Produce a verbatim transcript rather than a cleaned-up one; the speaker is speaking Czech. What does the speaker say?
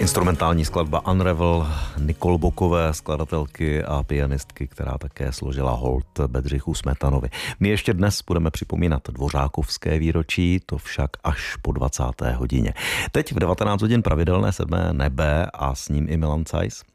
Instrumentální skladba Unravel Nicole Bokové, skladatelky a pianistky, která také složila hold Bedřichu Smetanovi. My ještě dnes budeme připomínat dvořákovské výročí, to však až po dvacáté hodině. Teď v devatenáct hodin pravidelné sedmé nebe a s ním i Milan Cajs.